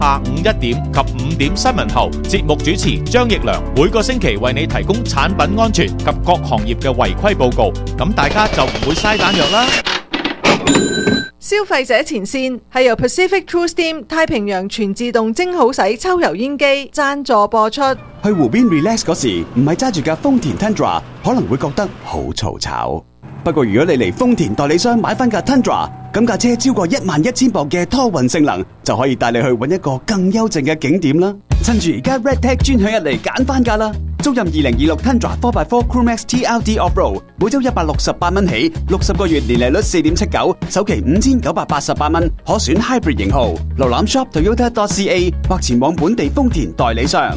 下午1點及5點新聞後，節目主持張奕良每個星期為你提供產品安全及各行業嘅違規報告，咁大家就唔會嘥彈藥啦。 消費者前線係由 Pacific True Steam 太平洋全自動蒸好洗抽油煙機贊助播出。 去湖邊 relax 嗰時，唔係揸住架豐田 Tundra， 可能會覺得好嘈吵。不過如果你嚟豐田代理商買翻架 Tundra， 咁架車超過11000磅嘅拖運性能，就可以帶你去搵一個更幽靜嘅景點啦。趁住而家 RedTag 專享日嚟揀翻架啦！租任2026 Tundra 4x4 Crewmax TLD Off-Road， 每周168蚊起，60個月年利率 4.79%， 首期5988蚊，可選 Hybrid 型號。瀏覽 shop toyota.ca 或前往本地豐田代理商。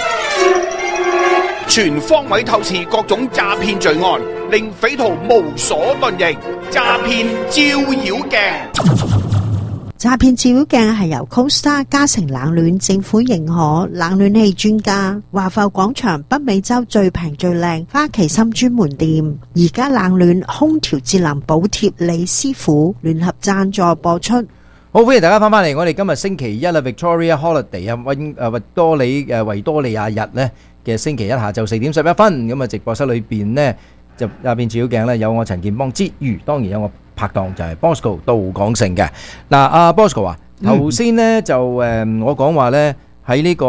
全方位透視各種詐騙罪案，令匪徒無所遁形。詐騙照妖鏡。 詐騙照妖鏡係由 Costa 嘉誠冷暖政府認可冷暖氣專家華埠廣場北美洲最平最靚花旗參專門店，而家冷暖空調節能補貼李師傅聯合贊助播出。 好，歡迎大家翻嚟，我哋今日星期一啦 Victoria Holiday 維多利亞日咧嘅星期一下晝4點11分，咁啊直播室裏邊呢，就詐騙照妖鏡咧有我陳健邦之餘，當然有我拍檔就係 Bosco 杜廣成嘅。嗱，阿 Bosco 啊，頭先呢就我講話呢喺呢個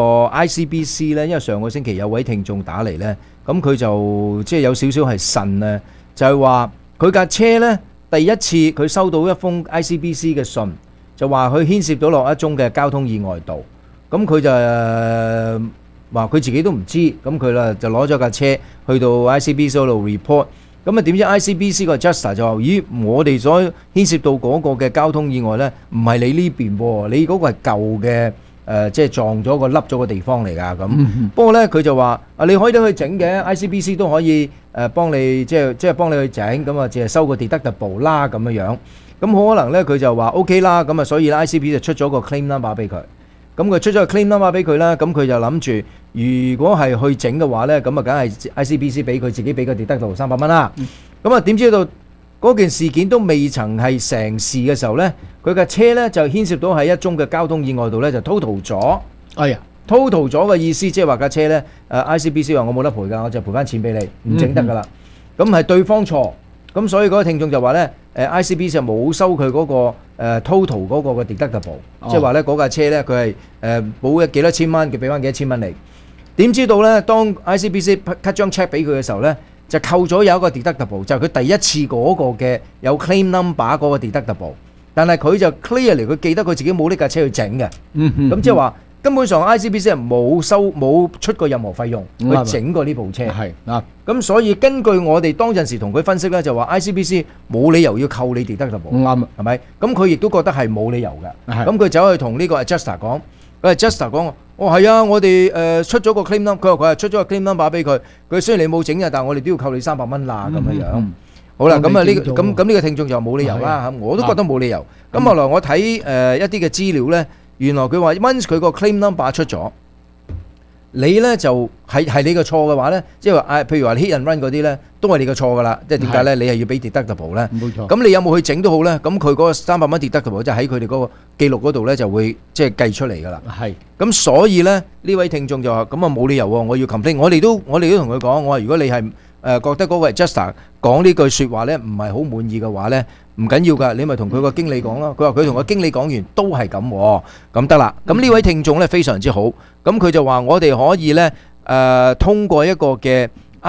ICBC 呢，因為上個星期有位聽眾打嚟呢，咁佢就即係有少少係呻呢，就係話佢架車呢第一次佢收到一封 ICBC 嘅信，就話佢牽涉到落一宗嘅交通意外度，咁佢就話佢自己都唔知，咁佢啦就攞咗架車去到 ICBC 嗰度 report。咁啊點知 ICBC 個 adjuster 就話：咦，我哋所牽涉到嗰個嘅交通意外咧，唔係你呢邊喎，你嗰個係舊嘅即係撞咗個凹咗個地方嚟㗎咁。不過咧佢就話：你可以都去整嘅 ，ICBC 都可以幫你即係幫你去整，咁啊淨係收個 deductible 啦咁樣樣。咁好可能咧佢就話 OK 啦，咁啊所以 ICBC 就出咗個 claim number 俾佢。咁佢出咗個 claim number 俾佢啦，咁佢就諗住，如果係去整嘅話咧，咁啊梗係 ICBC 俾佢自己俾個 deductible 300蚊啦。咁啊點知到嗰件事件都未曾係成事嘅時候咧，佢嘅車咧就牽涉到喺一宗嘅交通意外度咧就 total 咗。哎呀 ，total 咗嘅意思即係話架車咧，ICBC 話我冇得賠㗎，我就賠翻錢俾你，唔整得㗎啦。咁係對方錯，咁所以嗰個聽眾就話咧，ICBC 就冇收佢嗰個total 嗰個嘅 deductible，即係話咧嗰架車咧佢係補幾多千蚊，佢俾翻幾多千蚊你。點知道咧，當 ICBC cut 張 check 俾佢嘅時候咧，就扣咗有一個 deductible，就係佢第一次嗰個嘅有 claim number 嗰個 deductible，但係佢就 clearly 佢記得佢自己冇呢架車去整嘅，咁即係話根本上 ICBC 係冇出過任何費用去整過呢部車，係啊，咁所以根據我哋當陣時同佢分析咧，就話 ICBC 冇理由要扣你 deductible，啱，係咪？咁佢亦都覺得係冇理由嘅，咁佢走去同呢個 adjuster 講，個 adjuster 講。哦，係啊，我哋出咗個 claim number，佢話佢係出咗個 claim number 俾佢。佢雖然你冇整嘅，但係我哋都要扣你300蚊啦咁樣樣。好啦，咁啊呢個聽眾就冇理由啦，我都覺得冇理由。咁後來我睇一啲嘅資料咧，原來佢話 once 佢個 claim number 出咗，你咧就係你嘅錯嘅話咧，即係話譬如話 hit and run 嗰啲咧，都係你嘅錯噶啦。即係點解咧？你係要俾 deductible 咧。冇錯。咁你有冇去整都好咧？咁佢嗰個300蚊 deductible 即係喺佢哋嗰個記錄嗰度咧就會即係計出嚟噶啦。係。咁所以咧呢位聽眾就話：咁啊冇理由喎，我要 complain。我哋都同佢講，我話如果你係覺得嗰個 adjuster 講呢句説話咧唔係好滿意嘅話咧，唔緊要㗎，你咪同佢個經理講咯。佢話佢同個經理講完都係咁，咁得啦。咁呢位聽眾咧非常之好，咁佢就話我哋可以咧通過一個嘅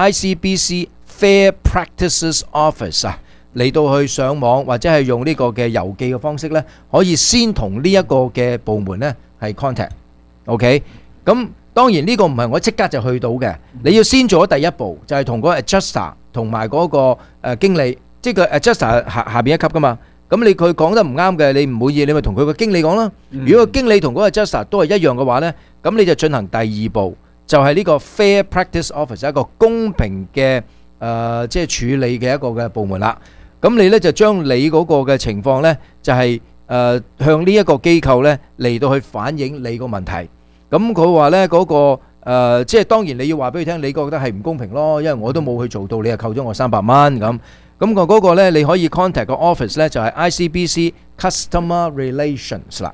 ICBC Fair Practices Office 啊嚟到去上網或者係用呢個嘅郵寄嘅方式咧，可以先同呢一個嘅部門咧係 contact。OK， 咁當然呢個唔係我即刻就去到嘅，你要先做咗第一步，就係同嗰個 adjuster 同埋嗰個經理，即係個 adjuster 下邊一級噶嘛。咁佢講得唔啱嘅，你唔滿意，你咪同佢個經理講啦。如果個經理同嗰個 adjuster 都係一樣嘅話咧，咁你就進行第二步，就係呢個 Fair Practice Office 一個公平嘅即係處理嘅一個嘅部門啦。咁你咧就將你嗰個嘅情況咧，就係向呢一個機構咧嚟到去反映你個問題。咁佢話咧嗰個即係當然你要話俾佢聽，你覺得係唔公平咯，因為我都冇去做到，你又扣咗我300蚊咁。咁個嗰個咧你可以 contact 個 office 咧就係 ICBC Customer Relations 啦。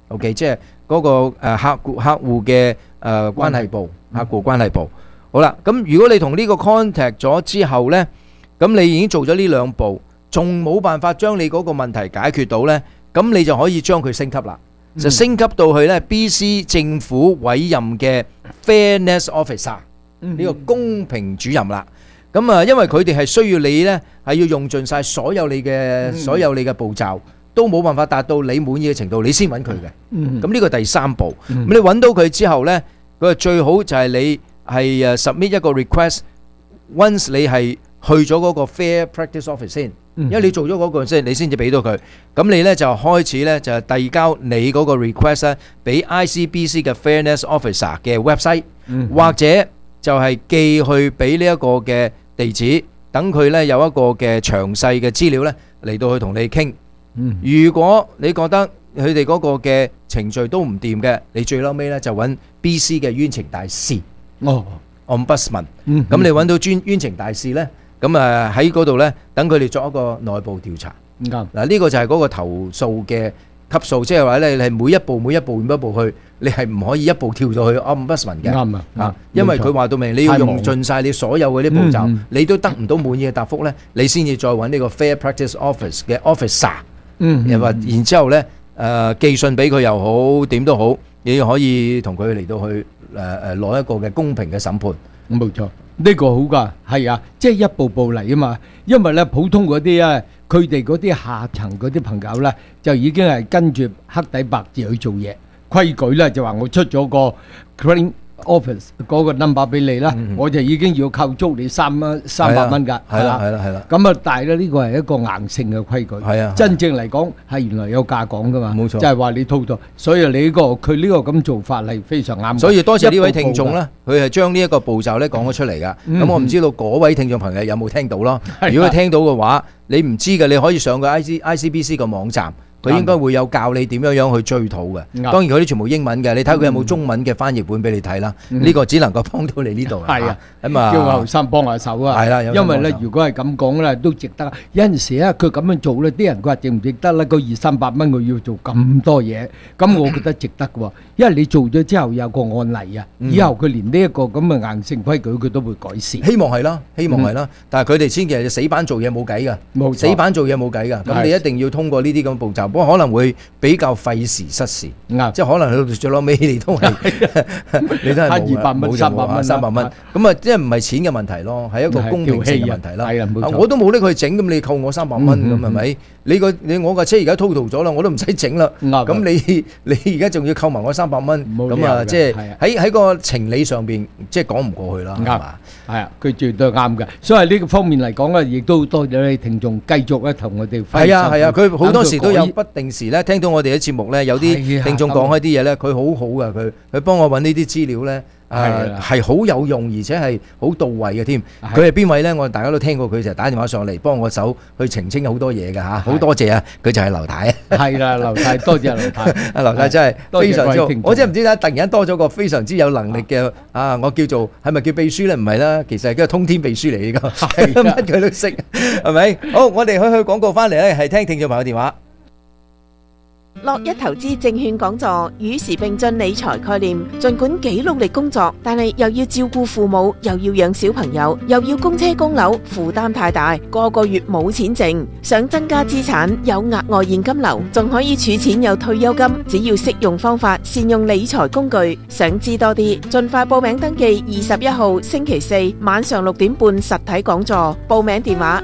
OK， 即係嗰個客戶嘅關係部，客戶關係部。好啦，咁如果你同呢個 contact 咗之後呢，咁你已經做咗呢兩步，仲冇辦法將你嗰個問題解決到呢，咁你就可以將佢升級啦，就升級到去呢 BC 政府委任嘅 Fairness Officer 呢個公平主任啦。咁啊，因為佢哋係需要你呢，係要用盡晒所有你嘅步驟，都冇辦法達到你滿意嘅程度，你先揾佢嘅。咁呢個第三步，咁你揾到佢之後呢，佢最好就係你係submit 一個 request。Once 你係去咗嗰個 Fair Practice Office 先，因為你做咗嗰個先，你先至俾到佢。咁你呢就開始呢就遞交你嗰個 request 咧，俾 ICBC 嘅 Fairness Officer 嘅 website，或者就係寄去俾呢一個嘅地址，等佢呢有一個嘅詳細嘅資料呢嚟到去同你傾。如果你覺得佢哋嗰個嘅程序都唔掂嘅，你最嬲尾呢就揾 BC 嘅冤情大使。Ombudsman， 咁你揾到冤情大使呢，咁喺嗰度呢，等佢哋作一個內部調查。嗱，呢個就係嗰個投訴嘅級數，即係話呢，你係每一步去，你係唔可以一步跳到去 Ombudsman 嘅。啱啊，因為佢話到明，你要用盡晒你所有嗰啲步驟，你都得唔到滿意嘅答覆呢，你先至再揾呢個 Fair Practice Office 嘅 Officer。然之後呢，寄信俾佢又好，點都好，你可以同佢嚟到去攞一個嘅公平嘅審判。 冇錯，呢個好噶，係啊，即係一步步嚟啊嘛。因為咧，普通嗰啲啊，佢哋嗰啲下層嗰啲朋友咧，就已經係跟住黑底白字去做嘢。規矩咧就話我出咗個 claim office 嗰個 number 俾你啦，我就已經要扣足你300蚊㗎。 係啦。 咁啊，但係咧呢個係一個硬性嘅規矩。係啊，真正嚟講係原來有價講㗎嘛。冇錯，就係話你套咗，所以你呢個佢呢個咁做法係非常啱。所以多謝呢位聽眾啦，佢係將呢一個步驟咧講咗出嚟㗎。咁我唔知道嗰位聽眾朋友有冇聽到咯？如果佢聽到嘅話，你唔知嘅，你可以上個 ICBC 個網站。佢應該會有教你點樣去追討嘅。當然佢啲全部英文嘅，你睇佢有冇中文嘅翻譯本俾你睇啦。呢個只能夠幫到你呢度。係啊，咁啊， 叫後生幫下手啊。係啦，因為咧，如果係咁講咧，都值得。有陣時咧，佢咁樣做咧，啲人佢話值唔值得咧？個200-300蚊佢要做咁多嘢，咁我覺得值得嘅喎。因為你做咗之後有個案例啊，以後佢連呢一個咁嘅硬性規矩佢都會改善。 希望係啦，但係佢哋千祈死板做嘢冇計㗎，死板做嘢冇計㗎。咁你一定要通過呢啲咁嘅步驟。不過可能會比較費時失事，即係可能去到最攞尾你都係你都係 200蚊、300蚊， 咁啊，即係唔係錢嘅問題咯，係一個公平性嘅問題啦。我都冇拎佢整，咁你扣我300蚊咁係咪？我架車而家 total 咗啦，我都唔使整啦。咁你而家仲要扣埋我300蚊，咁啊，即係喺個情理上邊，即係講唔過去啦，係嘛？ 係啊，佢絕對啱嘅。所以呢個方面嚟講咧，亦都多謝你聽眾繼續咧同我哋分享。係啊，佢好多時都有不定時咧，聽到我哋嘅節目咧，有啲聽眾講開啲嘢咧，佢好好噶，佢幫我揾呢啲資料咧，係好有用，而且係好到位嘅添。佢係邊位咧？我大家都聽過佢成日打電話上嚟幫我手去澄清好多嘢㗎嚇，好多謝啊！佢就係劉太。係啦，劉太，多謝劉太。阿劉太真係非常之好，我真係唔知點解突然間多咗個非常之有能力嘅我叫做係咪叫秘書咧？唔係啦，其實係叫通天秘書嚟㗎，乜佢都識，係咪？好，我哋去廣告翻嚟咧，係聽聽眾朋友電話。 樂一投資證券講座與時並進理財概念，盡管幾努力工作，但係又要照顧父母，又要養小朋友，又要供車供樓，負擔太大，個月冇錢剩。想增加資產，有額外現金流，仲可以儲錢有退休金，只要識用方法，善用理財工具。想知多啲，盡快報名登記21號星期四晚上6點半實體講座，報名電話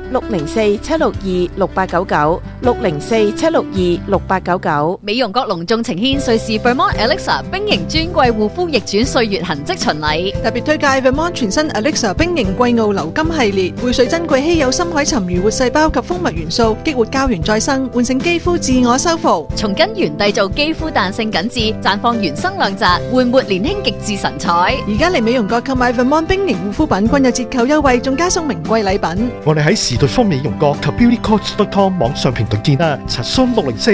604-762-6899 604-762-6899。 美容閣隆重呈獻瑞士 Vermont Elixir 冰凝專櫃護膚逆轉歲月痕跡巡禮， 特別推介 Vermont 全新 Elixir 冰凝貴澳流金系列，匯萃珍貴稀有深海沉魚活細胞及蜂蜜元素，激活膠原再生，喚醒肌膚自我修復， 從根源締造肌膚彈性緊緻，綻放原生亮澤，煥活年輕極致神采。 而家嚟美容閣購買 Vermont 冰凝護膚品，均有折扣優惠，仲加送名貴禮品。 我哋喺時代方美容閣及 beautycoach.com 網上平台見啦，查詢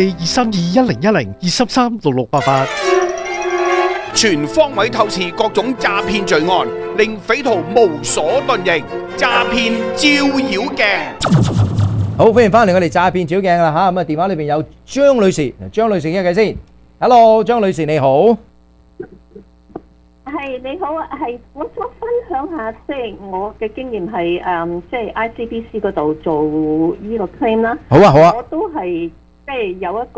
604-232-1011-233-6688。 全方位透視各種詐騙罪案，令匪徒無所遁形，詐騙照妖鏡。 好，歡迎翻嚟我哋詐騙照妖鏡啦嚇，咁啊電話裏邊有張女士，張女士傾下偈先。 Hello， 張女士你好。 係你好啊，係我想分享下，即係我嘅經驗係即係 ICBC 嗰度做呢個 claim 啦。 好啊好啊， 我都係即係有一個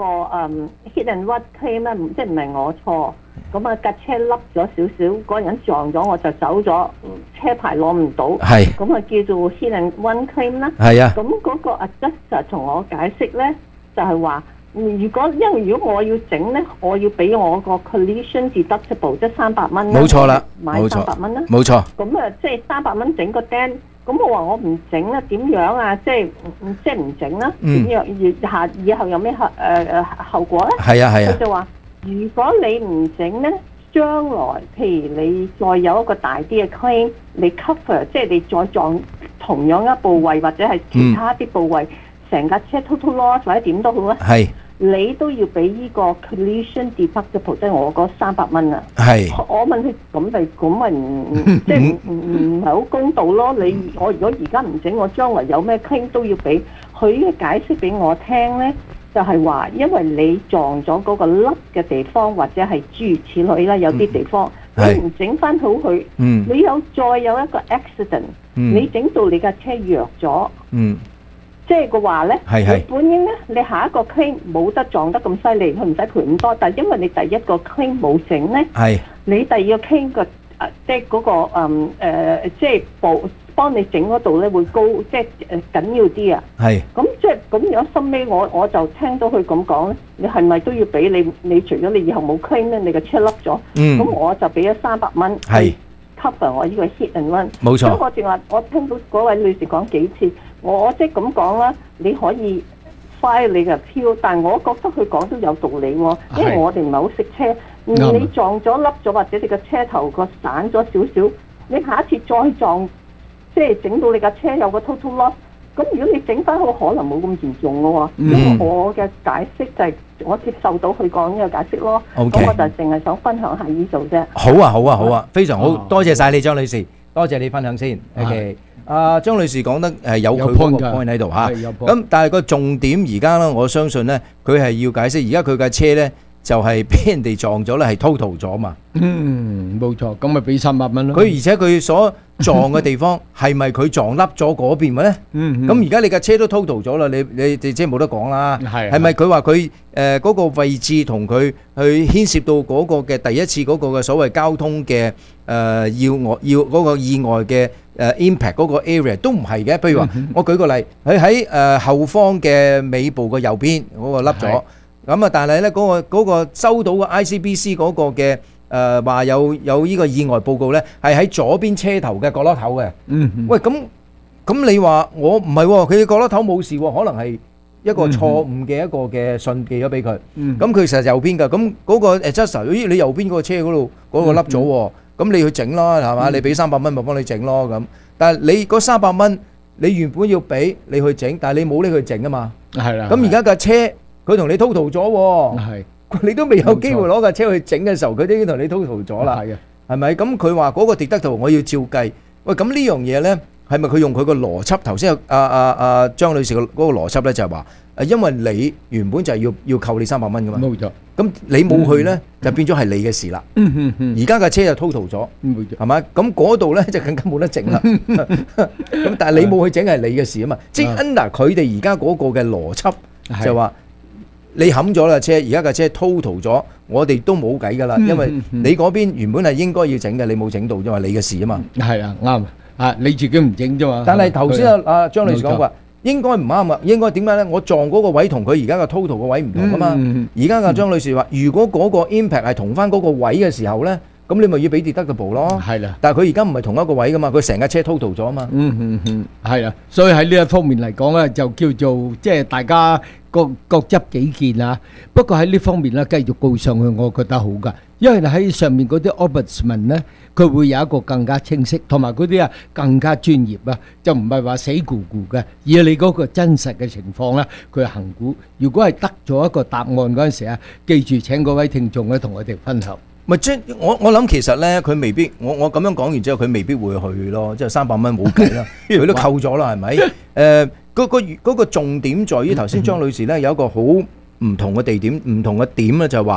hit and run claim 啦，即係唔係我錯。咁啊架車凹咗少少，嗰個人撞咗我就走咗，車牌攞唔到。 係。 咁啊叫做 hit and run claim 啦。 係啊。 咁嗰個 adjuster 同我解釋咧，就係話。如果我要整咧，我要俾我個 collision deductible， 即係300蚊啦。 冇錯啦， 買300蚊啦。 冇錯。 咁啊，即係300蚊整個 dent。咁我話我唔整啦，點樣啊？即係唔整啦。點樣以後有咩後果咧？ 係啊係啊。 佢就話：如果你唔整咧，將來譬如你再有一個大啲嘅 claim，你 cover， 即係你再撞同樣一部位或者係其他啲部位，成架車 total loss 或者點都好咧。係。你都要俾呢個 collision deductible， 即係我嗰300蚊啊！係，我問佢咁咪即係唔係好公道咯？我如果而家唔整，我將來有咩 claim 都要俾。佢嘅解釋俾我聽咧，就係話因為你撞咗嗰個凹嘅地方，或者係諸如此類啦，有啲地方你唔整翻好佢，你再有一個 accident，你整到你架車弱咗。即係嘅話咧，你本應咧，你下一個 claim 冇得撞得咁犀利，佢唔使賠咁多。但係因為你第一個 claim 冇整咧，你第二個 claim 個即係嗰個即係幫你整嗰度咧會高，即係緊要啲啊。係。咁即係咁樣，後尾我就聽到佢咁講咧，你係咪都要俾你？你除咗你以後冇 claim 咧，你個車凹咗，咁我就俾咗300蚊。係。cover 我呢個 hit and run。冇錯。所以我淨話，我聽到嗰位女士講幾次。我即係咁講啦，你可以 file 你嘅 appeal， 但係我覺得佢講都有道理喎，因為我哋唔係好識車，你撞咗凹咗或者你個車頭個散咗少少，你下一次再撞，即係整到你架車有個 total loss， 咁如果你整翻好，可能冇咁嚴重嘅喎。因為我嘅解釋就係我接受到佢講呢個解釋咯，咁我就淨係想分享下呢度啫。好啊好啊好啊，非常好，多謝晒你張女士，多謝你分享先。OK。張女士講得有佢嗰個 point 喺度嚇，咁但係個重點而家咧，我相信咧，佢係要解釋，而家佢架車咧就係俾人哋撞咗咧，係 total 咗嘛。冇錯，咁咪俾300蚊咯。佢而且佢所撞嘅地方係咪佢撞凹咗嗰邊嘅咧？咁而家你架車都 total 咗啦，你即係冇得講啦。係咪佢話佢嗰個位置同佢去牽涉到嗰個嘅第一次嗰個嘅所謂交通嘅要嗰個意外嘅impact 嗰個 area 都唔係嘅。譬如話，我舉個例，佢喺後方嘅尾部嘅右邊嗰個凹咗，咁啊，但係咧嗰個收到嘅 ICBC 嗰個嘅話有呢個意外報告咧，係喺左邊車頭嘅角落頭嘅。喂，咁你話我唔係喎，佢嘅角落頭冇事喎，可能係一個錯誤嘅一個嘅信寄咗俾佢。咁佢實係右邊㗎，咁嗰個 adjuster，咦，你右邊嗰個車嗰度嗰個凹咗喎，咁你去整啦，係嘛？你俾300蚊咪幫你整咯咁。但係你嗰300蚊，你原本要俾你去整，但係你冇拎去整啊嘛。係啦。咁而家架車佢同你 total 咗喎。係。你都未有機會攞架車去整嘅時候，佢都已經同你 total 咗啦。係嘅。係咪？咁佢話嗰個deductible我要照計。喂，咁呢樣嘢咧，係咪佢用佢個邏輯？頭先張女士嗰個邏輯咧就係話，因為你原本就係要扣你300蚊噶嘛。冇錯。咁你冇去咧，就變咗係你嘅事啦。而家架車就 total 咗，係咪？咁嗰度咧就更加冇得整啦。咁但係你冇去整係你嘅事啊嘛。即係 under 佢哋而家嗰個嘅邏輯就話，你冚咗架車，而家架車 total 咗，我哋都冇計噶啦。因為你嗰邊原本係應該要整嘅，你冇整到，因為你嘅事啊嘛。係啊，啱啊，你自己唔整啫嘛。但係頭先阿張女士講話。應該唔啱啊！應該點解咧？我撞嗰個位同佢而家嘅 total 個位唔同啊嘛。而家阿張女士話：如果嗰個 impact 係同翻嗰個位嘅時候咧，咁你咪要俾deductible咯。係啦。但係佢而家唔係同一個位噶嘛，佢成架車 total 咗啊嘛。係啦。所以喺呢一方面嚟講咧，就叫做即係大家各執己見啊。不過喺呢方面咧，繼續告上去，我覺得好㗎。因為喺上面嗰啲 ombudsman 咧，佢會有一個更加清晰，同埋嗰啲更加專業啊，就唔係話死咕咕嘅，而係你嗰個真實嘅情況咧，佢衡估。如果係得咗一個答案嗰陣時啊，記住請各位聽眾咧同我哋分享。咪即係我諗其實咧，佢未必我咁樣講完之後，佢未必會去咯，即係300蚊冇計啦，佢都扣咗啦，係咪？嗰個重點在於頭先張女士咧有一個好唔同嘅地點，唔同嘅點咧就係話。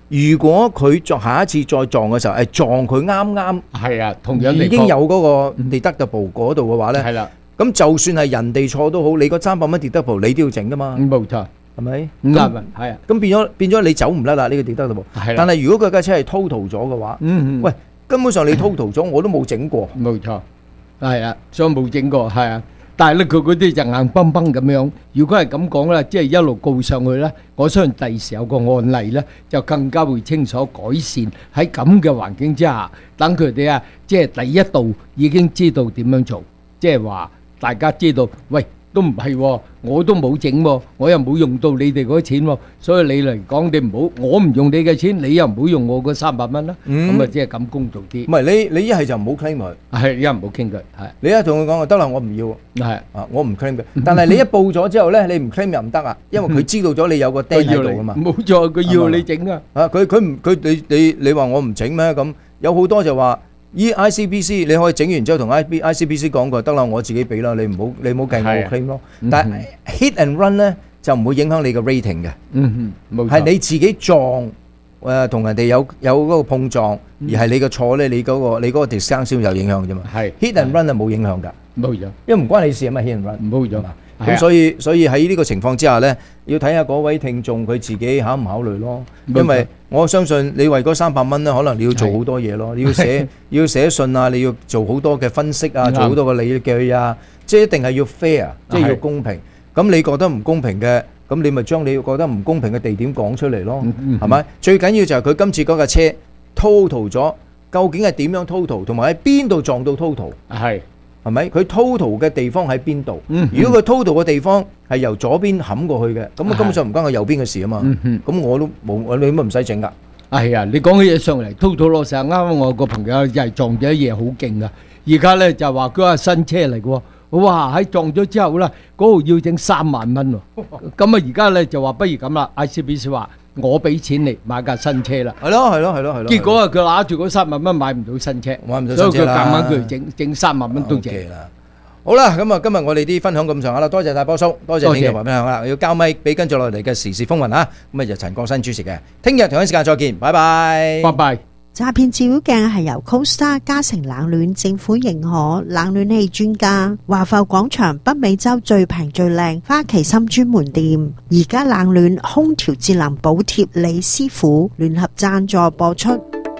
如果佢下一次再撞嘅時候係撞佢啱係啊，同樣已經有嗰個 deductible 嗰度嘅話咧， 係啦。 咁就算係人哋錯都好，你個300蚊 deductible 你都要整噶嘛。 冇錯， 係咪？ 啱啊，係啊。 咁變咗你走唔甩啦呢個 deductible。係啦。但係如果佢架車係 total 咗嘅話，喂，根本上你 total 咗我都冇整過。 冇錯，係啊，所以冇整過，係啊。但係咧，佢嗰啲就硬崩崩咁樣。如果係咁講咧，即係一路告上去咧，我相信第時有個案例咧，就更加會清楚改善喺咁嘅環境之下，等佢哋啊，即係第一步已經知道點樣做，即係話大家知道，喂，都唔係喎，我都冇整喎，我又冇用到你哋嗰啲錢喎，所以你嚟講你唔好，我唔用你嘅錢，你又唔好用我嗰300蚊啦，咁啊即係咁公道啲。 唔係你一係就唔好 claim 佢， 係一唔好傾佢，係你一同佢講就得啦，我唔要， 係啊我唔 claim 佢，但係你一報咗之後咧，你唔 claim 又唔得啊，因為佢知道咗你有個釘喺度啊嘛。 冇錯，佢要你整啊。 啊佢你話我唔整咩咁？有好多就話。ICBC 你可以整完之後同 ICBC 講過得啦，我自己俾啦，你唔好計我 claim 咯。但係 hit and run 咧就唔會影響你嘅 rating 嘅，係你自己撞同人哋有嗰個碰撞，而係你嘅錯咧，你嗰個 discount 先有影響啫嘛。係 hit and run 係冇影響㗎，冇咗，因為唔關你事啊嘛 hit and run 冇咗嘛。咁所以喺呢個情況之下咧，要睇下嗰位聽眾佢自己考唔考慮咯。因為我相信你為嗰300蚊咧，可能你要做好多嘢咯，你要寫信啊，你要做好多嘅分析啊，做好多嘅理據啊，即係一定係要 fair，即係要公平。咁你覺得唔公平嘅，咁你咪將你覺得唔公平嘅地點講出嚟咯，係咪？最緊要就係佢今次嗰架車 total 咗，究竟係點樣 total， 同埋喺邊度撞到 total？ 係咪？佢 total 嘅地方喺邊度？如果佢 total 嘅地方係由左邊冚過去嘅，咁根本上唔關佢右邊嘅事啊嘛。咁我都冇，你乜唔使整噶。係啊，你講起嘢上嚟 total loss，啱啱我個朋友又係撞咗一嘢好勁啊！而家咧就話佢係新車嚟嘅喎，哇！喺撞咗之後咧，嗰度要整3萬蚊喎。咁啊，而家咧就話不如咁啦 ，ICBC 話我俾錢你買架新車啦。係咯。結果啊，佢拿住嗰3萬蚊買唔到新車，所以佢夾硬佢整3萬蚊都值啦。好啦，咁啊，今日我哋啲分享咁上下啦，多謝大波叔，多謝你嘅分享啦，要交咪俾跟住落嚟嘅時事風雲啊，咁啊就陳國新主持嘅，聽日同一時間再見，拜拜，拜拜。 詐騙照妖鏡係由 CoStar 嘉誠冷暖政府認可冷暖氣專家華埠廣場北美洲最平最靚花旗參專門店，而家冷暖空調節能補貼李師傅聯合贊助播出。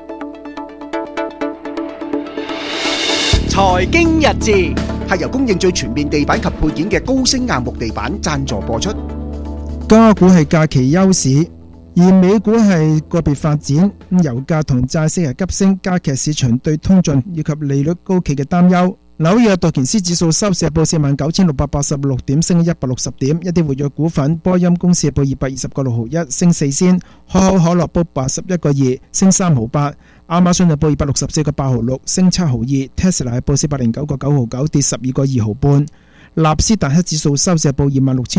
財經日誌係由供應最全面地板及配件嘅高升硬木地板贊助播出。 加股係假期休市，而美股係個別發展，油價同債息係急升，加劇市場對通脹以及利率高企嘅擔憂。紐約道瓊斯指數收市報49,686點，升160點。一啲活躍股份，波音公司報220.61，升4仙；可口可樂報81.2，升3毫8；亞馬遜報264.86，升7毫2；Tesla 報409.99，跌12.2毫半。納斯達克指數收市報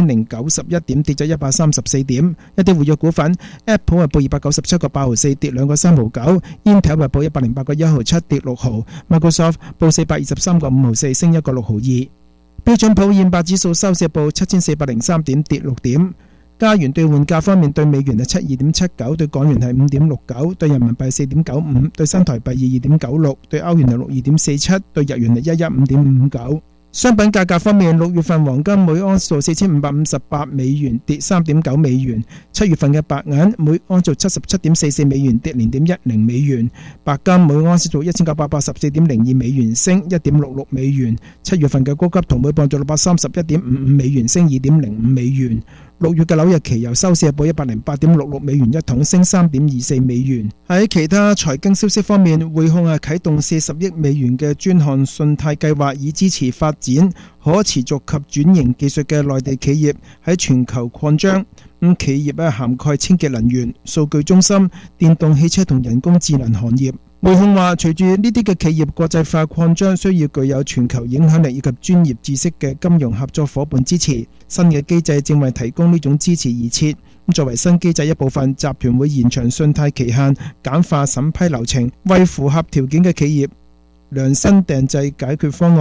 26,091點，跌咗134點。一啲活躍股份 ，Apple 報297.84，跌2.3毫9 ；Intel 報108.17，跌6毫 ；Microsoft 報423.5毫4，升1.6毫2。標準普爾500指數收市報7,403點，跌6點。加元兌換價方面，對美元係72.79，對港元係5.69，對人民幣4.95，對新台幣22.96，對歐元係62.47，對日元係115.59。商品價格方面，6月份黃金每盎司4558美元，跌3.9美元；7月份嘅白銀每盎司77.44美元，跌0.10美元；白金每盎司1984.02美元，升1.66美元；7月份嘅高級銅每磅631.55美元，升2.05美元。6月嘅紐約期油收市報108.66美元一桶，升3.24美元。喺其他財經消息方面，匯控啟動40億美元嘅專項信貸計劃，以支持發展可持續及轉型技術嘅內地企業喺全球擴張。企業涵蓋清潔能源、數據中心、電動汽車同人工智能行業。匯控話，隨住呢啲嘅企業國際化擴張，需要具有全球影響力以及專業知識嘅金融合作夥伴支持。新嘅機制正為提供呢種支持而設。作為新機制一部分，集團會延長信貸期限，簡化審批流程，為符合條件嘅企業量身訂製解決方案。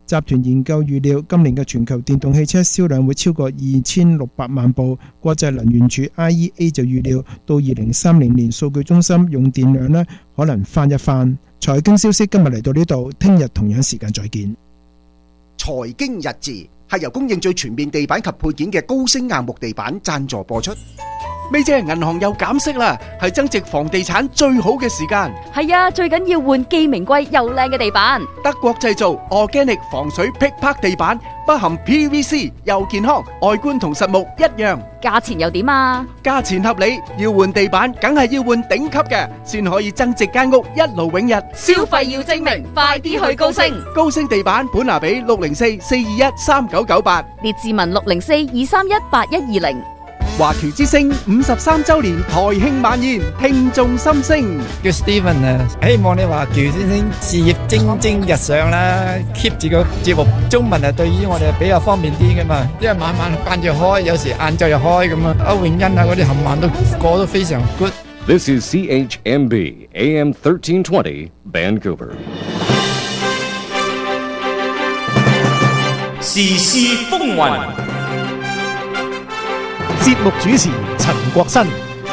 集團研究預料今年嘅全球電動汽車銷量會超過2600萬部。國際能源署 IEA 就預料到2030年數據中心用電量呢可能翻一番。財經消息今日嚟到呢度，聽日同樣時間再見。 財經日誌係由供應最全面地板及配件嘅高星硬木地板贊助播出。 咪姐，銀行又減息啦，係增值房地產最好嘅時間。 係啊，最緊要換既名貴又靚嘅地板。 德國製造 Organic 防水劈拍地板，不含 PVC， 又健康，外觀同實木一樣。 價錢又點啊？ 價錢合理，要換地板梗係要換頂級嘅，先可以增值間屋一勞永逸。 消費要精明，快啲去高星。 高星地板本拿比604-421-3998， 列治文604-231-8120。 華僑之星53周年台慶晚宴，聽眾心聲。 叫 Steven 啊，希望你華僑之星事業蒸蒸日上啦 ，keep 住個節目中文啊，對於我哋比較方便啲噶嘛，因為晚晚慣住開，有時晏晝又開咁啊。歐永欣啊嗰啲冚唪唥都過得非常 good。 This is CHMB AM 1320 Vancouver。 時事風雲。 節目主持陳國新。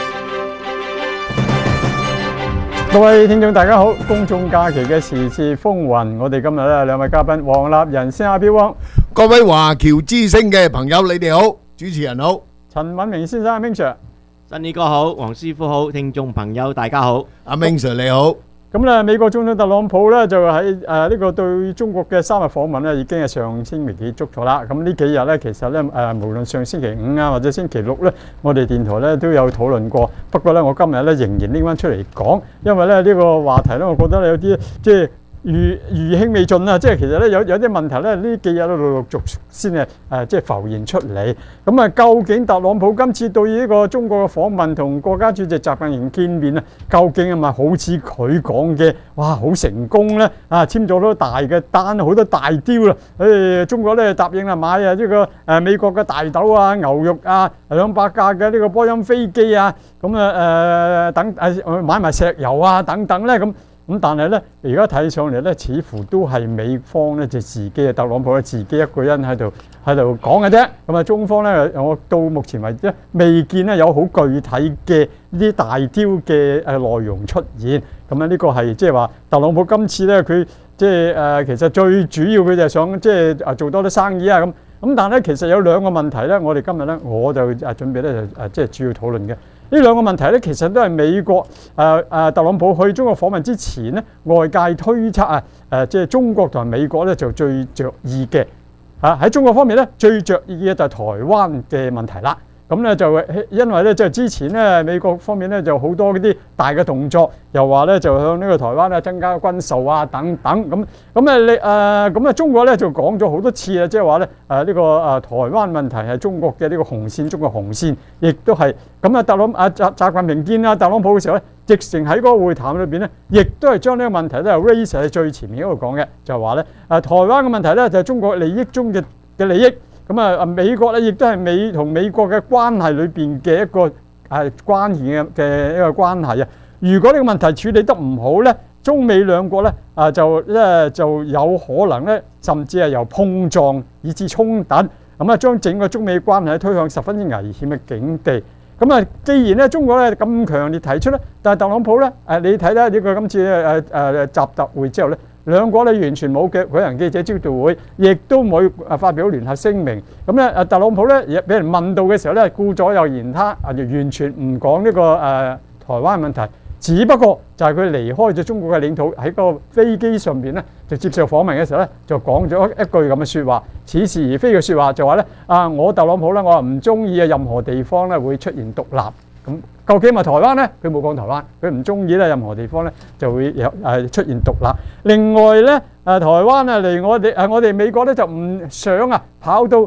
各位聽眾大家好，公眾假期嘅時事風雲，我哋今日咧兩位嘉賓，黃立仁先阿標汪， 各位華僑之星嘅朋友，你哋好，主持人好， 陳敏明先生阿明 Sir， 新呢哥好，黃師傅好，聽眾朋友大家好， 阿明 Sir 你好。 咁咧，美國總統特朗普咧就喺呢個對中國嘅3日訪問咧，已經係上星期結束咗啦。咁呢幾日咧，其實咧無論上星期五啊或者星期六咧，我哋電台咧都有討論過。不過咧，我今日咧仍然拎翻出嚟講，因為咧呢個話題咧，我覺得有啲即係餘興未盡啊！即係其實咧有啲問題咧，呢幾日都陸續先即係浮現出嚟。咁啊，究竟特朗普今次對呢個中國嘅訪問同國家主席習近平見面啊，究竟係咪好似佢講嘅哇好成功咧？啊，簽咗好多大嘅單，好多大雕啦！中國咧答應啦買啊呢個美國嘅大豆啊、牛肉啊、200架嘅呢個波音飛機啊，咁等買埋石油啊等等咧咁。咁但係咧，而家睇上嚟咧，似乎都係美方咧就自己啊，特朗普咧自己一個人喺度講嘅啫。咁啊，中方咧，我到目前為止咧，未見咧有好具體嘅呢啲大雕嘅內容出現。咁啊，呢個係即係話特朗普今次咧，佢即係其實最主要佢就係想即係做多啲生意啊咁。咁但係咧，其實有兩個問題咧，我哋今日咧我就準備咧就即係主要討論嘅。呢兩個問題咧，其實都係美國特朗普去中國訪問之前咧，外界推測即係中國同埋美國咧就最着意嘅喺中國方面咧，最着意嘅就係台灣嘅問題啦。咁咧就因為咧即係之前咧美國方面咧就好多嗰啲大嘅動作，又話咧就向呢個台灣咧增加軍售啊等等咁中國咧就講咗好多次啊，即係話咧呢個台灣問題係中國嘅呢個紅線，中國紅線，亦都係咁啊。習近平見特朗普嘅時候咧，直情喺嗰個會談裏邊咧，亦都係將呢個問題咧 raise 喺最前面嗰度講嘅，就係話咧台灣嘅問題咧就係中國利益中嘅利益。咁美國咧亦都係同美國嘅關係裏邊嘅一個關鍵嘅一個關係啊。如果呢個問題處理得唔好咧，中美兩國咧就有可能咧，甚至係由碰撞以至衝突，咁將整個中美關係推向十分之危險嘅境地。咁既然咧中國咧咁強烈提出咧，但係特朗普咧你睇睇呢個今次習特會之後咧，兩國咧完全冇嘅舉行記者招待會，亦都冇發表聯合聲明。咁咧特朗普咧俾人問到嘅時候咧，顧左右言他，完全唔講呢個台灣問題。只不過就係佢離開咗中國嘅領土，喺個飛機上邊咧就接受訪問嘅時候咧，就講咗一句咁嘅説話，似是而非嘅説話，就話咧我特朗普咧，我唔中意任何地方咧會出現獨立。咁究竟咪台灣咧？佢冇講台灣，佢唔中意咧任何地方咧就會有出現獨立。另外咧台灣離我哋美國咧就唔想跑到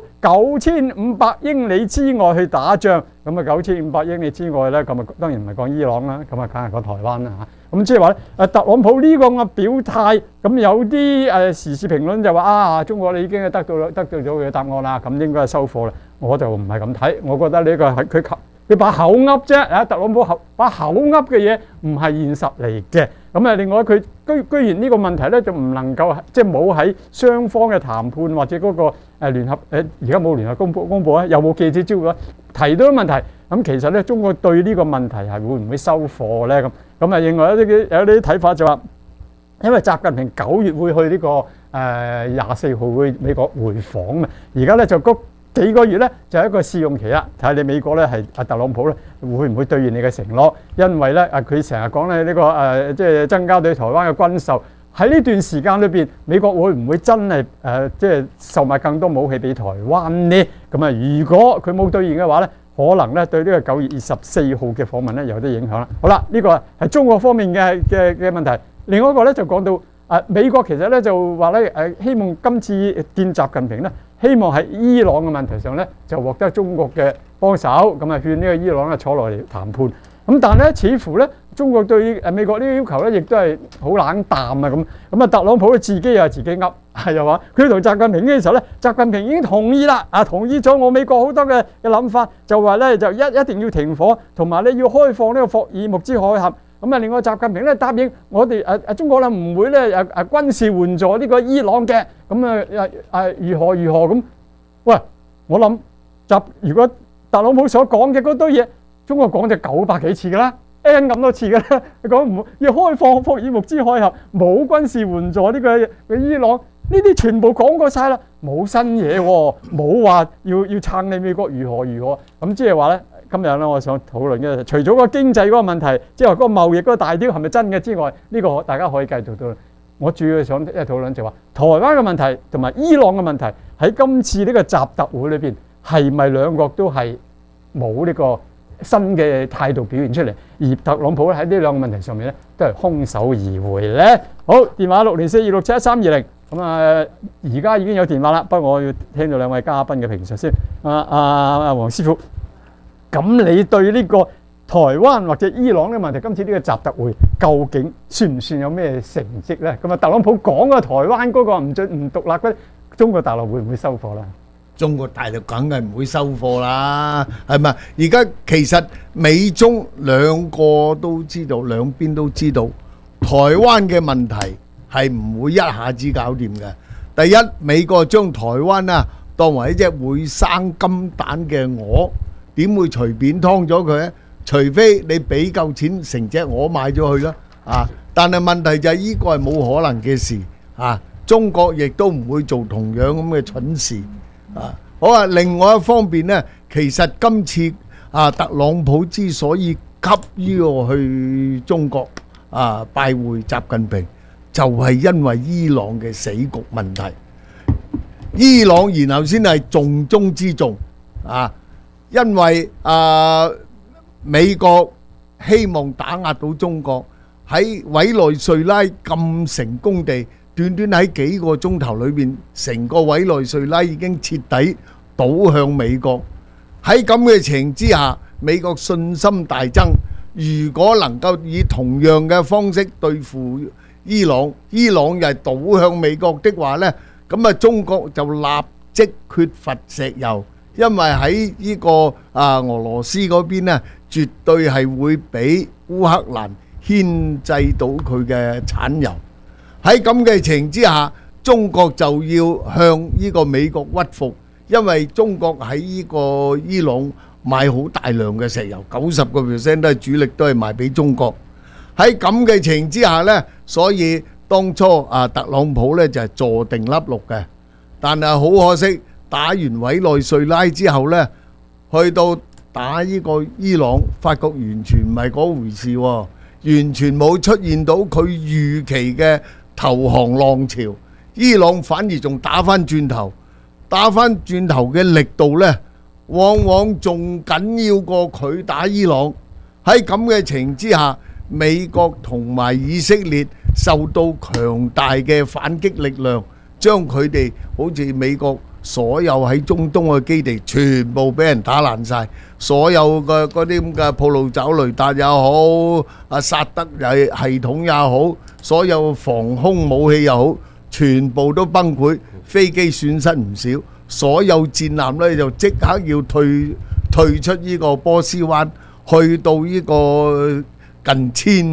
9500英里之外去打仗。咁9500英里之外咧，咁當然唔係講伊朗啦，咁梗係講台灣啦嚇。咁即係話咧特朗普呢個咁嘅表態，咁有啲時事評論就話中國你已經係得到咗佢嘅答案啦，咁應該係收貨啦。我就唔係咁睇，我覺得呢個係佢把口噏啫，特朗普把口噏嘅嘢唔係現實嚟嘅。 咁啊，另外佢居然呢個問題咧就唔能夠即係冇喺雙方嘅談判或者嗰個聯合而家冇聯合公佈啊，又冇記者招待提到啲問題。咁其實咧，中國對呢個問題係會唔會收貨咧？咁啊，另外有啲睇法就話，因為習近平9月會去呢個24號去美國回訪啊，而家咧就幾個月咧就係一個試用期啦，睇下你美國咧係特朗普咧會唔會兌現你嘅承諾？因為咧佢成日講咧呢個即係增加對台灣嘅軍售，喺呢段時間裏邊，美國會唔會真係即係售賣更多武器俾台灣呢？咁啊，如果佢冇兌現嘅話咧，可能咧對呢個9月24號嘅訪問咧有啲影響啦。好啦，呢個係中國方面嘅問題。另外一個咧就講到美國其實咧就話咧希望今次見習近平咧，希望喺伊朗嘅問題上咧就獲得中國嘅幫手，咁啊勸呢個伊朗咧坐落嚟談判。咁但係咧似乎咧中國對美國呢個要求咧亦都係好冷淡啊咁啊特朗普自己又自己噏又話佢同習近平嘅時候咧，習近平已經同意啦，同意咗我美國好多嘅諗法，就話咧就一定要停火，同埋咧要開放呢個霍爾木茲海峽。咁啊，另外習近平咧答應我哋中國咧唔會咧軍事援助呢個伊朗嘅，咁如何咁？喂，我諗如果特朗普所講嘅嗰堆嘢，中國講就900幾次㗎啦 ，N 咁多次㗎啦，佢講唔要開放霍爾木茲海峽，冇軍事援助呢個伊朗，呢啲全部講過晒啦，冇新嘢喎，冇話要撐你美國如何，咁即係話咧。今日咧，我想討論嘅除咗個經濟嗰個問題，即係話嗰個貿易嗰個大雕係咪真嘅之外，呢個大家可以繼續討論。我主要想討論就話台灣嘅問題同埋伊朗嘅問題喺今次呢個習特會裏邊係咪兩國都係冇呢個新嘅態度表現出嚟，而特朗普喺呢兩個問題上面咧都係空手而回咧。好，電話60426711320。咁而家已經有電話啦，不過我要聽到兩位嘉賓嘅評述先。黃師傅。咁你對呢個台灣或者伊朗嘅問題，今次呢個習特會究竟算唔算有咩成績咧？咁啊，特朗普講嘅台灣嗰個唔獨立嘅，中國大陸會唔會收貨啦？ 中國大陸梗係唔會收貨啦，係咪？而家其實美中兩個都知道，兩邊都知道，台灣嘅問題係唔會一下子搞掂嘅。第一，美國將台灣啊當為一隻會生金蛋嘅鵝。點會隨便劏咗佢咧？除非你俾夠錢成隻鵝買咗去啦，但係問題就係呢個係冇可能嘅事，中國亦都唔會做同樣咁嘅蠢事，好啊！另外一方面呢，其實今次特朗普之所以急於去中國拜會習近平，就係因為伊朗嘅死局問題，伊朗然後先係重中之重因為美國希望打壓到中國，喺委內瑞拉咁成功地，短短喺幾個鐘頭裏邊，成個委內瑞拉已經徹底倒向美國。喺咁嘅情形之下，美國信心大增。如果能夠以同樣嘅方式對付伊朗，伊朗又係倒向美國的話呢，咁中國就立即缺乏石油。因為喺呢個俄羅斯嗰邊咧，絕對係會俾烏克蘭牽制到佢嘅產油。喺咁嘅情形之下，中國就要向呢個美國屈服，因為中國喺呢個伊朗買好大量嘅石油，90% 都係主力都係賣俾中國。喺咁嘅情形之下呢，所以當初特朗普呢就係坐定粒六嘅，但係好可惜。打完委內瑞拉之後呢，去到打呢個伊朗，發覺完全唔係嗰回事，完全冇出現到佢預期嘅投降浪潮。伊朗反而仲打返轉頭嘅力度呢，往往仲緊要過佢打伊朗。喺咁嘅情形之下，美國同埋以色列受到強大嘅反擊力量，將佢哋好似美國所有喺中東嘅基地全部俾人打爛晒，所有嘅嗰啲咁嘅鋪路走雷達也好，薩德系統也好，所有防空武器又好，全部都崩潰，飛機損失唔少，所有戰艦呢就即刻要退出呢個波斯灣，去到呢個近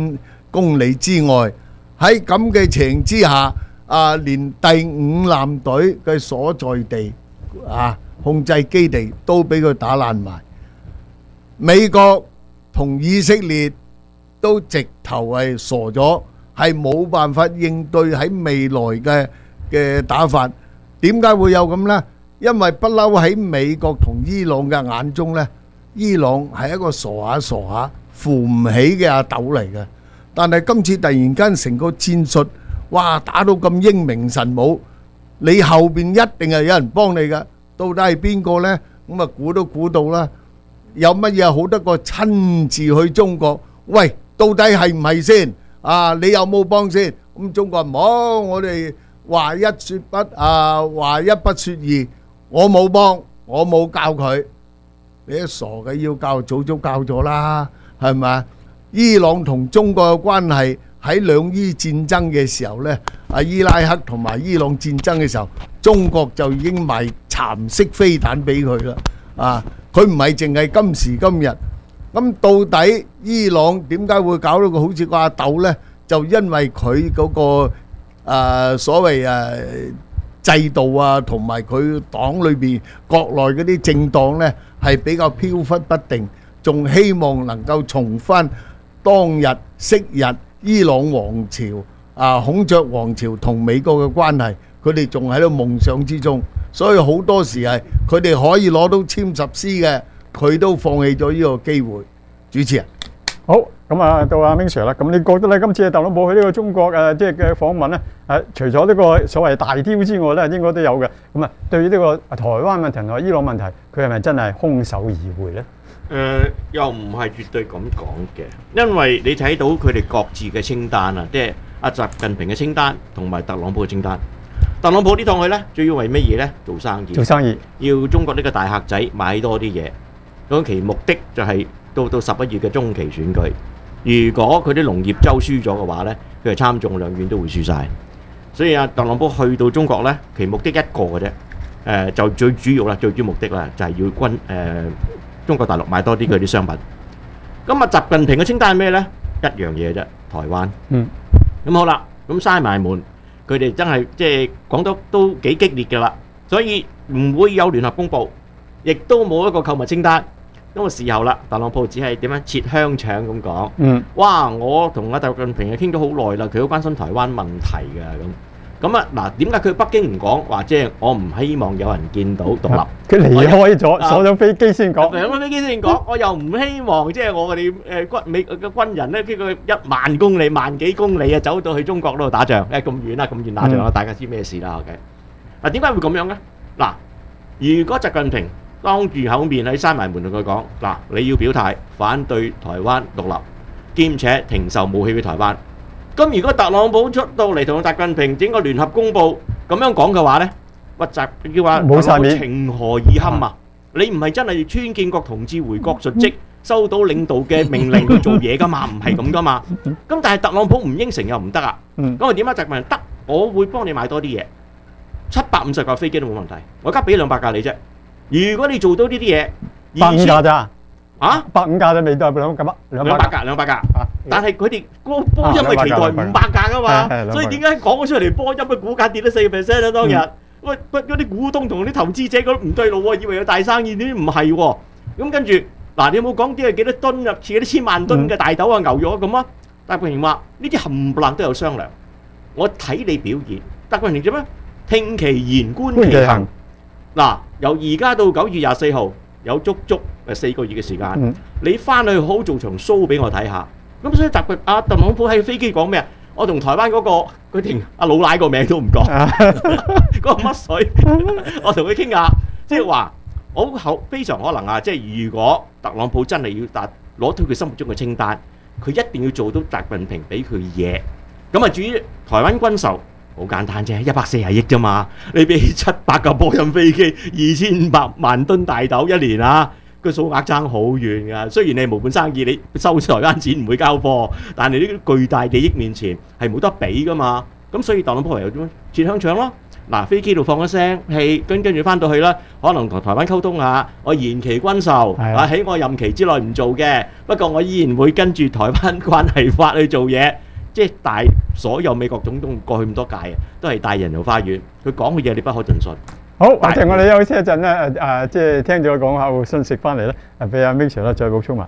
公里之外。喺咁嘅情形之下，連第5艦隊嘅所在地控制基地都俾佢打爛埋。美國同以色列都直頭係傻咗，係冇辦法應對喺未來嘅打法。點解會有咁呢？因為不嬲喺美國同伊朗嘅眼中呢，伊朗係一個傻下扶唔起嘅阿斗嚟嘅。但係今次突然間成個戰術，哇打到咁英明神武，你後邊一定係有人幫你㗎。到底係邊個呢？咁估都估到啦。有乜嘢好得過親自去中國？喂，到底係唔係先？你有冇幫先？咁中國冇，我哋話一說不話一不說二，我冇幫，我冇教佢。你一傻嘅要教，早教咗啦，係咪？伊朗同中國嘅關係喺兩伊戰爭嘅時候呢，伊拉克同埋伊朗戰爭嘅時候，中國就已經賣蠶式飛彈俾佢啦。佢唔係淨係今時今日。咁到底伊朗點解會搞到個好似個阿斗呢？就因為佢嗰個所謂制度同埋佢黨裏邊國內嗰啲政黨呢，係比較飄忽不定，仲希望能夠重翻當日昔日伊朗王朝孔雀王朝同美國嘅關係，佢哋仲喺度夢想之中，所以好多時係佢哋可以攞到殲10C嘅，佢都放棄咗呢個機會。主持人， 好，咁到阿 Ming Sir 啦，咁你覺得咧今次特朗普去呢個中國即係嘅訪問咧，除咗呢個所謂大雕之外咧，應該都有嘅。咁對於呢個台灣問題同埋伊朗問題，佢係咪真係空手而回咧？ 又唔係絕對咁講嘅，因為你睇到佢哋各自嘅清單即係阿習近平嘅清單同埋特朗普嘅清單。特朗普呢趟去呢，主要為乜嘢呢？做生意，要中國呢個大客仔買多啲嘢。咁其目的就係到11月嘅中期選舉。如果佢啲農業州輸咗嘅話呢，佢係參眾兩院都會輸晒。所以特朗普去到中國呢，其目的一個嘅啫，就最主要啦，最主要目的啦，就係要中國大陸買多啲佢啲商品。咁習近平嘅清單係咩呢？一樣嘢啫，台灣。咁好啦，咁閂埋門，佢哋真係即係講得都幾激烈㗎啦。所以唔會有聯合公佈，亦都冇一個購物清單。咁個時候啦，特朗普只係點樣切香腸咁講。哇！我同阿習近平傾咗好耐啦，佢好關心台灣問題㗎咁。嗱，點解佢北京唔講話？即係我唔希望有人見到獨立。 佢離開咗，坐咗飛機先講。 上咗飛機先講，我又唔希望即係我哋美嘅軍人咧，經過1萬公里、萬幾公里走到去中國嗰度打仗。咁遠啦，咁遠打仗啦，大家知咩事啦 ？OK。點解會咁樣咧？嗱，如果習近平當住口面喺閂埋門同佢講，你要表態反對台灣獨立，兼且停售武器俾台灣。咁如果特朗普出到嚟同習近平整個聯合公佈咁樣講嘅話呢，叫話冇晒面， 情何以堪啊！你唔係真係川建國同志回國述職，收到領導嘅命令去做嘢噶嘛？唔係咁噶嘛。咁但係特朗普唔應承又唔得啊。咁啊點啊？習近平得，我會幫你買多啲嘢，750架飛機都冇問題，我而家俾200架你啫。如果你做到呢啲嘢 ，150架咋？150架都未到200架。但係佢哋波音係期待 500架噶嘛，所以點解講咗出嚟波音嘅股價跌咗4% 啊？當日喂嗰啲股東同啲投資者覺得唔對路喎，以為有大生意，點知唔係喎？咁跟住你有冇講啲係幾多噸入似啲千萬噸嘅大豆啊、牛肉啊咁啊？習近平話呢啲冚唪唥都有商量，我睇你表現。習近平做咩？聽其言觀其行。由而家到9月24號有足4個月嘅時間，你翻去好做場 show 俾我睇下。咁所以特朗普喺飛機講咩啊？我同台灣嗰個佢連阿老奶個名都唔講，嗰個乜水？我同佢傾下，即係話非常可能啊！即係如果特朗普真係要攞到佢心目中嘅清單，佢一定要做到習近平俾佢嘢。咁至於台灣軍售，好簡單啫，140億啫嘛，你俾700架波音飛機，2500萬噸大豆一年啊！個數額爭好遠㗎，雖然你係無本生意，你收台灣錢唔會交貨，但係呢啲巨大利益面前係冇得比㗎嘛。咁所以特朗普唯有點樣切香腸咯？ 嗱飛機度放一聲氣，跟住翻到去啦，可能同台灣溝通下，我延期軍售，喺我任期之內唔做嘅，不過我依然會跟住台灣關係法去做嘢。即係大所有美國總統過去咁多屆啊，都係大人遊花園，佢講嘅嘢你不可盡信。 好，或者我哋休息一陣咧，即係聽咗講客戶信息翻嚟咧，俾阿 Ming Sir 咧再補充埋。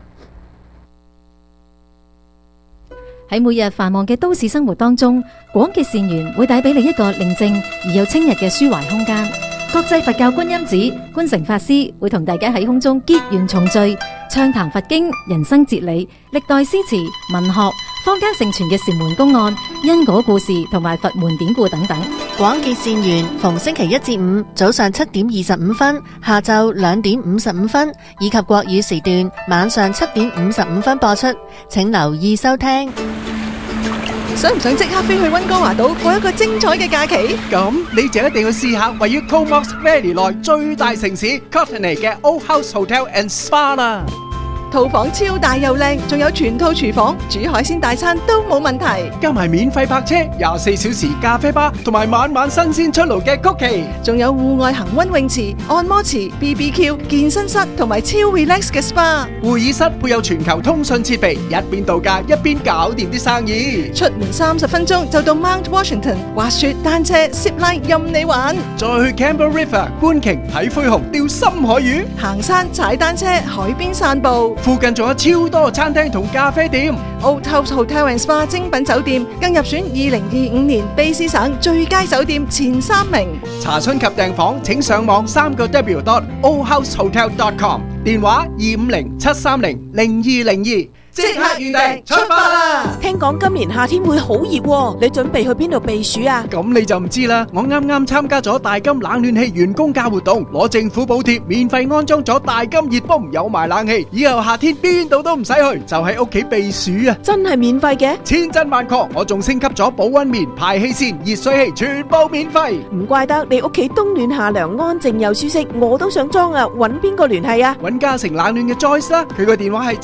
喺每日繁忙嘅都市生活當中，廣結善緣會帶俾你一個寧靜而又清逸嘅抒懷空間。國際佛教觀音寺觀誠法師會同大家喺空中結緣重聚，暢談佛經、人生哲理、歷代詩詞、文學、坊間盛傳嘅禪門公案、因果故事同埋佛門典故等等。 廣結善緣逢星期一至五早上7點25分、下晝2點55分，以及國語時段晚上7點55分播出，請留意收聽。 想唔想即刻飛去溫哥華島過一個精彩嘅假期？ 咁你就一定要試下位於 Comox Valley 內最大城市 Courtenay 嘅 Old House Hotel and Spa 啦。 套房超大又靚，仲有全套廚房，煮海鮮大餐都冇問題。 加埋免費泊車、24小時咖啡吧，同埋晚晚新鮮出爐嘅曲奇， 仲有戶外恒溫泳池、按摩池、BBQ、健身室同埋超 relax 嘅 SPA。 會議室配有全球通訊設備，一邊度假一邊搞掂啲生意。 出門30分鐘就到 Mount Washington， 滑雪、單車、zip line 任你玩。 再去 Campbell River 觀鯨睇灰熊、釣深海魚， 行山、踩單車、海邊散步。 附近仲有超多餐廳同咖啡店。 Old House Hotel and Spa 精品酒店更入選2025年卑詩省最佳酒店前3名。 查詢及訂房請上網3w.oldhousehotel.com， 電話250-730-0202。 即刻預訂出發啦！ 聽講今年夏天會好熱喎，你準備去邊度避暑啊？ 咁你就唔知啦，我啱啱參加咗大金冷暖氣員工價活動，攞政府補貼，免費安裝咗大金熱泵，有埋冷氣，以後夏天邊度都唔使去，就喺屋企避暑啊！ 真係免費嘅？ 千真萬確，我仲升級咗保溫棉、排氣扇、熱水器，全部免費。 唔怪得你屋企冬暖夏涼，安靜又舒適，我都想裝啊！揾邊個聯繫啊？ 揾嘉誠冷暖嘅 Joyce 啦，佢個電話係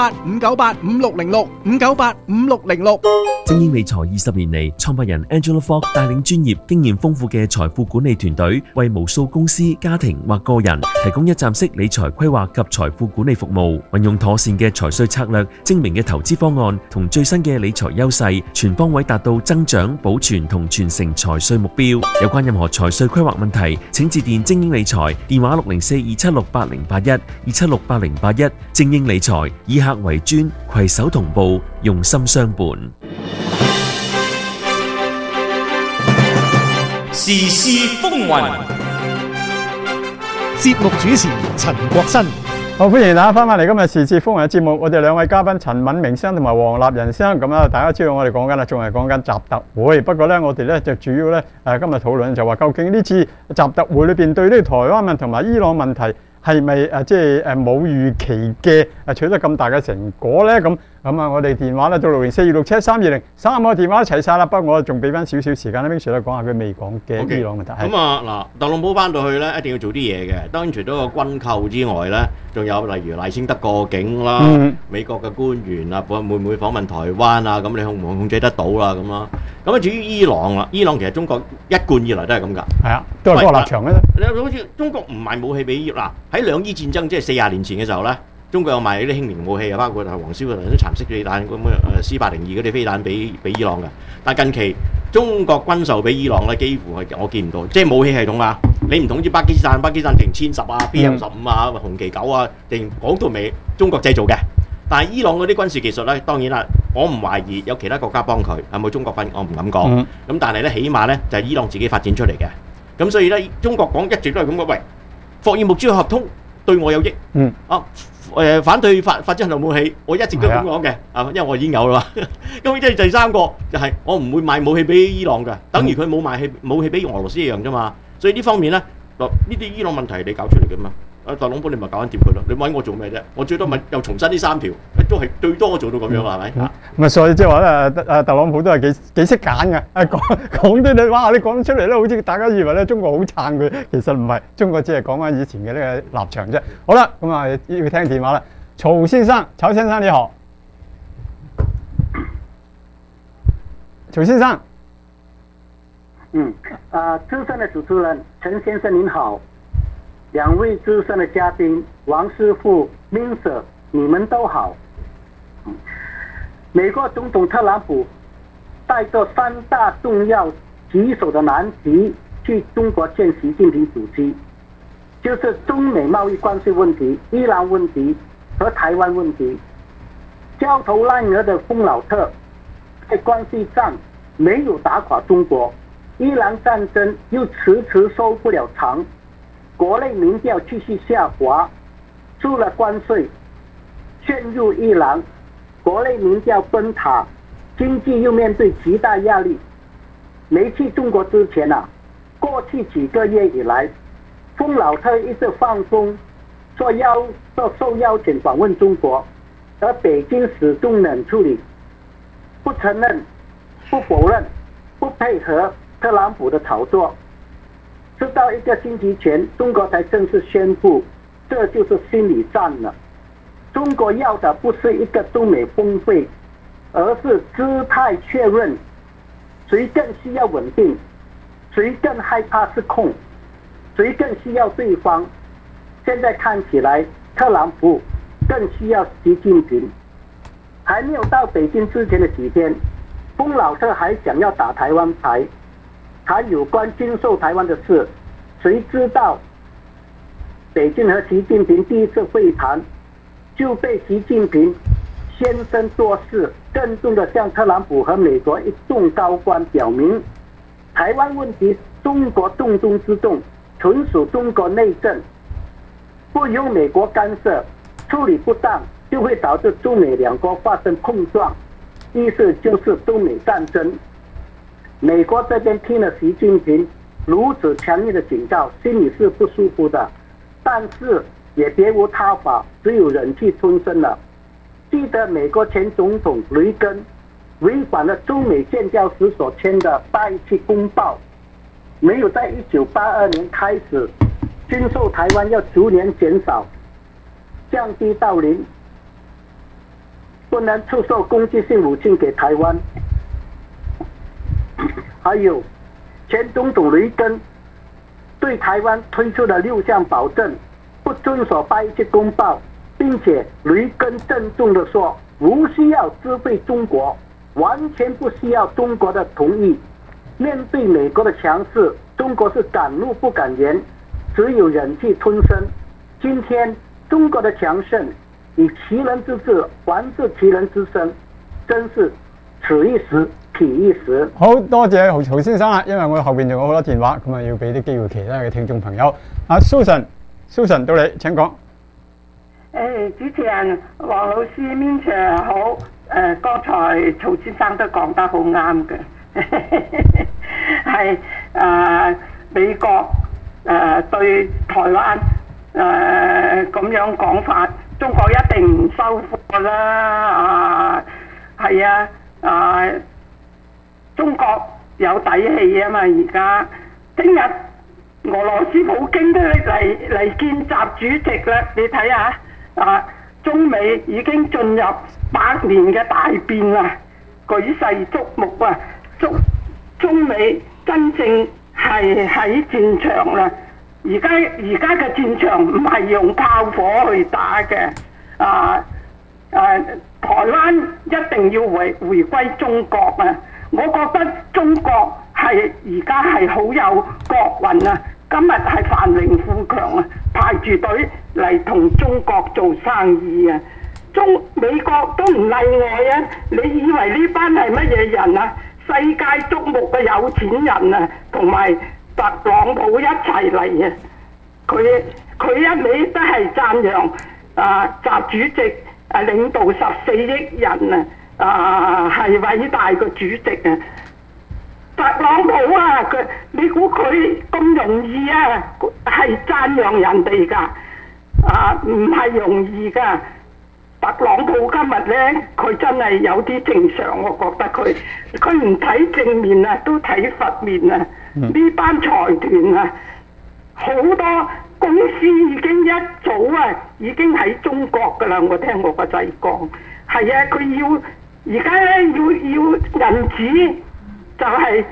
778-598-5606，778-5606。 精英理財20年嚟，創辦人 Angela Fogg 帶領專業、經驗豐富嘅財富管理團隊，為無數公司、家庭或個人提供一站式理財規劃及財富管理服務。運用妥善嘅財稅策略、精明嘅投資方案同最新嘅理財優勢，全方位達到增長、保存同傳承財稅目標。有關任何財稅規劃問題，請致電精英理財，電話604-276-8081，276-8081。精英理財以客為尊，攜手同步，用心相伴。 時事風雲， 節目主持陳國新。 好，歡迎大家翻返嚟今日時事風雲嘅節目。我哋兩位嘉賓陳敏明生同埋黃立仁生，咁啦，大家知道我哋講緊啦，仲係講緊習特會。不過咧，我哋咧就主要咧今日討論就話，究竟呢次習特會裏邊對呢個台灣問題同埋伊朗問題係咪即係冇預期嘅取得咁大嘅成果咧？咁啊，我哋電話咧到604-267-320，3個電話一齊晒啦。不過我仲俾翻少少時間咧，Ming Sir咧講下佢未講嘅伊朗問題。 咁啊嗱，特朗普翻到去咧，一定要做啲嘢嘅。當然除咗個軍購之外咧，仲有例如賴清德過境啦，美國嘅官員啊，會唔會訪問台灣啊？咁你控制得到啦咁啦。咁啊，至於伊朗啦，伊朗其實中國一貫以來都係咁㗎。係啊，都係嗰個立場嘅。你好似中國唔賣武器俾伊朗，喺兩伊戰爭即係40年前嘅時候咧，中國有賣啲輕型武器啊，包括係黃蕭嗰啲蠶式飛彈咁C802嗰啲飛彈俾伊朗嘅。但近期中國軍售俾伊朗咧，幾乎係我見唔到，即係武器系統啊，你唔同似巴基斯坦定殲10啊、BM15啊、紅旗9啊，定講到尾中國製造嘅。但係伊朗嗰啲軍事技術咧，當然啦，我唔懷疑有其他國家幫佢，係咪中國分？我唔敢講。咁但係咧，起碼咧就係伊朗自己發展出嚟嘅。咁所以咧，中國講一直都係咁嘅。喂，霍爾木茲合通對我有益。反對發展核武器，我一直都咁講嘅。因為我已經有啦。咁即係第三個就係我唔會賣武器俾伊朗嘅，等於佢冇賣武器俾俄羅斯一樣啫嘛。所以呢方面咧，呢啲伊朗問題你搞出嚟嘅嘛。特朗普你咪搞緊掂佢咯，你揾我做咩啫？我最多咪又重申呢3條，都係最多做到咁樣係咪？ 咁所以即係話咧，特朗普都係幾識揀嘅。講啲你哇，你講得出嚟咧，好似大家以為咧中國好撐佢，其實唔係，中國只係講翻以前嘅呢個立場啫。好啦，咁啊要聽電話啦，曹先生你好，曹先生， 资深的主持人陈先生您好，两位资深的嘉宾王师傅、明 Sir， 你们都好。美国总统特朗普带着3大重要棘手的难题去中国见习近平主席，就是中美贸易关系问题、伊朗问题和台湾问题。焦头烂额的丰老特在关系上没有打垮中国，伊朗战争又迟迟收不了场，国内民调继续下滑，除了关税陷入伊朗，国内民调崩塌，经济又面对极大压力。没去中国之前过去几个月以来，丰老特一直放风说受邀请访问中国，而北京始终冷处理，不承认、不否认、不配合特朗普的炒作。直到1个星期前，中国才正式宣布，这就是心理战了。中国要的不是一个中美峰会，而是姿态确认，谁更需要稳定，谁更害怕失控，谁更需要对方。现在看起来，特朗普更需要习近平。还没有到北京之前的几天，丰老特还想要打台湾牌，谈有关军售台湾的事。谁知道北京和习近平第一次会谈就被习近平先声夺势，郑重地向特朗普和美国一众高官表明，台湾问题中国重中之重，纯属中国内政，不由美国干涉，处理不当就会导致中美两国发生碰撞，意思就是中美战争。美国这边听了习近平如此强烈的警告，心里是不舒服的，但是也别无他法，只有忍气吞声了。记得美国前总统雷根违反了中美建交时所签的巴伊契公报，没有在1982年开始军售台湾要逐年减少，降低到0，不能出售攻击性武器给台湾。还有前总统雷根对台湾推出的6项保证，不遵守巴伊契公报，并且雷根郑重地说，无需要支配中国，完全不需要中国的同意。面对美国的强势，中国是敢怒不敢言，只有忍气吞声。今天中國嘅強盛，以其人之智還治其人之身，真是此一時彼一時。 好多謝曹先生啦，因為我後邊仲有好多電話，咁啊要俾啲機會其他嘅聽眾朋友。阿 Susan 到你請講。 主持人黃老師 Mincha 好，剛才曹先生都講得好啱嘅，係美國對台灣咁樣講法，中國一定唔收貨啦，係啊，中國有底氣啊嘛，而家聽日俄羅斯普京都嚟見習主席啦，你睇下。中美已經進入100年嘅大變啦，舉世矚目啊！中美真正係喺戰場啦，而家嘅戰場唔係用炮火去打嘅，台灣一定要回歸中國啊！我覺得中國係而家係好有國運啊！今日係繁榮富強啊，排住隊嚟同中國做生意啊！美國都唔例外啊！你以為呢班係乜嘢人啊？世界矚目嘅有錢人啊，同埋特朗普一齊嚟啊！佢一味都係讚揚習主席領導14億人啊，係偉大嘅主席啊！特朗普啊，你估佢咁容易啊？係讚揚人哋㗎，唔係容易㗎。特朗普今日呢，佢真係有啲正常，我覺得佢唔睇正面啊，都睇佛面啊。呢班財團啊，好多公司已經一早已經喺中國㗎啦。我聽我個仔講，係啊，佢要而家呢要銀紙。就係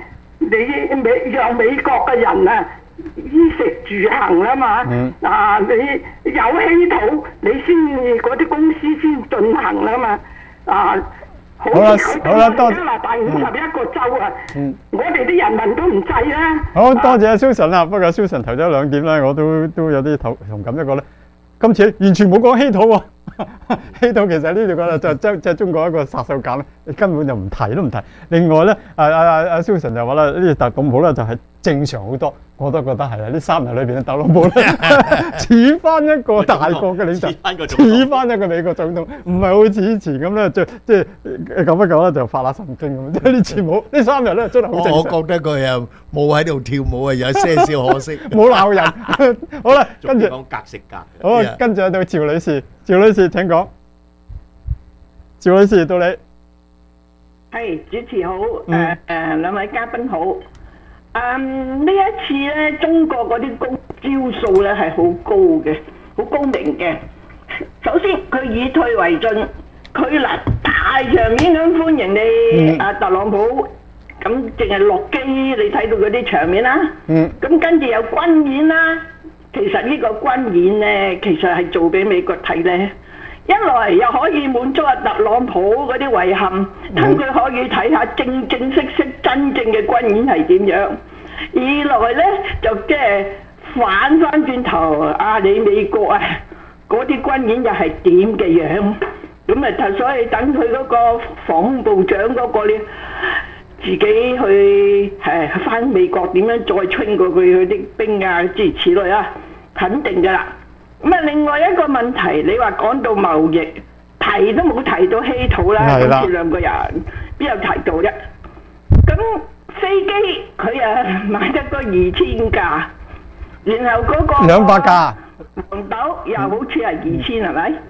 讓美國嘅人啊衣食住行啦嘛，你有稀土，你先嗰啲公司先進行啦嘛，好啦， 多謝加拿大51個州啊，我哋啲人民都唔制啦。 好多謝 Susan 啦，不過 Susan 提咗2點咧，我都有啲同感。一個咧，今次完全冇講稀土喎。稀土其實呢度講就即係中國一個殺手鐧咧，你根本就唔提都唔提。另外咧，Susan 就話啦，呢啲特朗普咧就係正常好多，我都覺得係啊！呢3日裏邊嘅特朗普咧似翻一個大國嘅領袖，似翻一個美國總統，唔係好似以前咁咧，即係咁一講咧就發下神經咁。即係呢次冇，呢3日咧真係好正常。 我覺得佢又冇喺度跳舞啊，有些少可惜。 冇鬧人。好啦，跟住講格食格。 好，跟住到趙女士，趙女士請講。趙女士到你。 係主持好，兩位嘉賓好。呢一次咧，中國嗰啲招數咧係好高嘅，好高明嘅。首先佢以退為進，佢嗱大場面咁歡迎你特朗普，咁淨係落機你睇到嗰啲場面啦。咁跟住有軍演啦，其實呢個軍演咧，其實係做俾美國睇咧。一來又可以滿足特朗普嗰啲遺憾，等佢可以睇下正式真正嘅軍演係點樣。二來咧就即係反翻轉頭你美國啊嗰啲軍演又係點嘅樣，咁所以等佢嗰個防空部長嗰個咧自己去翻美國點樣再 train 過佢啲兵啊諸如此類啊，肯定噶啦。咁另外一個問題，你話講到貿易，提都冇提到稀土啦，好似兩個人邊有提到啫？咁飛機佢買得個2000架，然後嗰個 200架， 黃豆又好似係2000係咪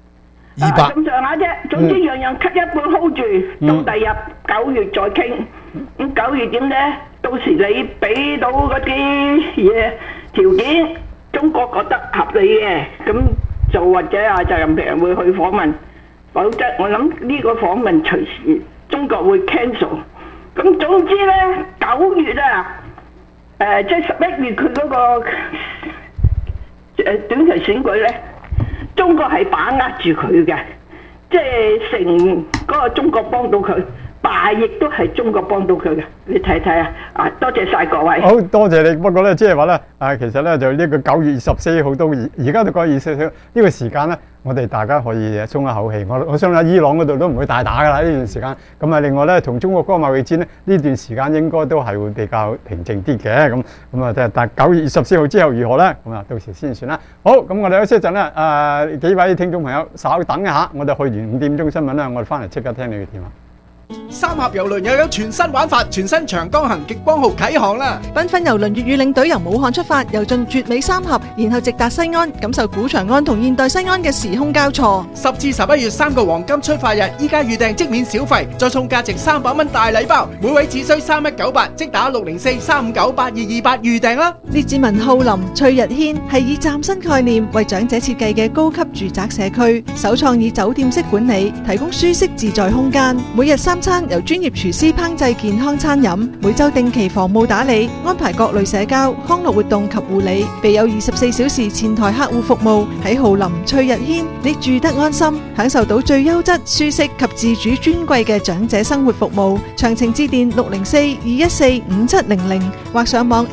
？200 咁上下啫。總之樣樣 cut 一半 hold 住，到第日9月再傾。咁9月點咧？到時你俾到嗰啲嘢條件，中國覺得合理嘅，咁就或者習近平會去訪問，否則我諗呢個訪問隨時中國會 cancel。咁總之咧，9月即係11月佢嗰個短期選舉咧，中國係把握住佢嘅，即係成嗰個中國幫到佢，敗亦都係中國幫到佢嘅。你睇睇啊！多謝晒各位。 好多謝你。不過咧，即係話咧，其實咧就呢個9月24號到而家都9月24號呢個時間咧，我哋大家可以鬆一口氣。我相信伊朗嗰度都唔會大打㗎啦呢段時間。咁另外咧，同中國嗰個貿易戰咧，呢段時間應該都係會比較平靜啲嘅。咁但係9月24號之後如何咧？咁到時先算啦。好，咁我哋休息一陣咧。幾位聽眾朋友稍等一下，我哋去完5點鐘新聞啦，我哋翻嚟即刻聽你嘅電話。 三峽郵輪又有全新玩法，全新長江行極光號啟航啦！ 繽紛郵輪粵語領隊由武漢出發，遊進絕美三峽，然後直達西安，感受古長安同現代西安嘅時空交錯。 10至11月3個黃金出發日，依家預訂即免小費，再送價值300蚊大禮包，每位只需3198，即打604-359-8228預訂啦！ 列治文浩林、翠日軒係以嶄新概念為長者設計嘅高級住宅社區，首創以酒店式管理，提供舒適自在空間，每日3餐由專業廚師烹製健康餐飲，每週定期房務打理，安排各類社交、康樂活動及護理，備有24小時前台客戶服務。喺浩林翠日軒，你住得安心，享受到最優質、舒適及自主尊貴嘅長者生活服務。詳情致電604-214-5700或上網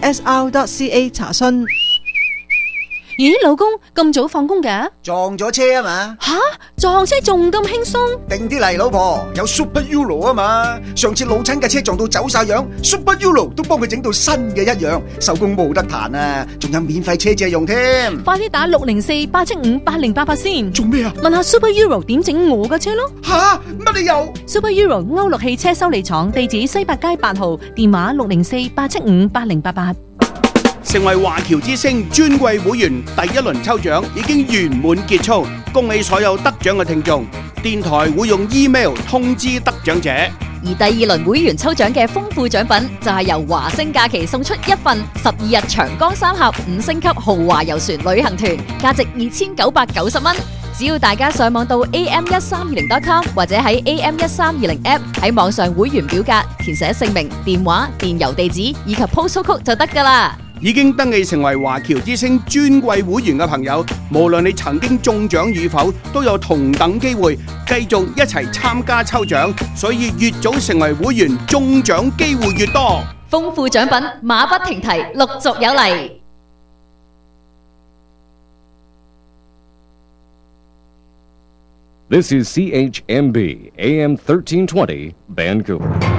hhsr.ca 查詢。 咦，老公咁早放工㗎？ 撞咗車啊嘛！ 吓，撞車仲咁輕鬆？ 定啲嚟，老婆，有 Super Euro 啊嘛！上次老親嘅車撞到走晒樣 ，Super Euro 都幫佢整到新嘅一樣，收工冇得彈啊！仲有免費車借用添。 快啲打604-875-8088先。 做咩啊？ 問下 Super Euro 點整我嘅車咯。 吓，乜理由 ？Super Euro 歐陸汽車修理廠，地址西八街8號，電話604-875-8088。 成為華僑之星尊貴會員第一輪抽獎已經圓滿結束，恭喜所有得獎嘅聽眾。電台會用 email 通知得獎者。 而第2輪會員抽獎嘅豐富獎品就係由華星假期送出一份12日長江三峽5星級豪華遊船旅行團，價值2990蚊。 只要大家上網到 am1320.com 或者喺 am1320 app 喺網上會員表格填寫姓名、電話、電郵地址以及 postal code 就得㗎啦。 已經登記成為華僑之星尊貴會員嘅朋友，無論你曾經中獎與否，都有同等機會繼續一齊參加抽獎。所以越早成為會員，中獎機會越多。 豐富獎品馬不停蹄，陸續有嚟。 This is CHMB AM 1320 Vancouver.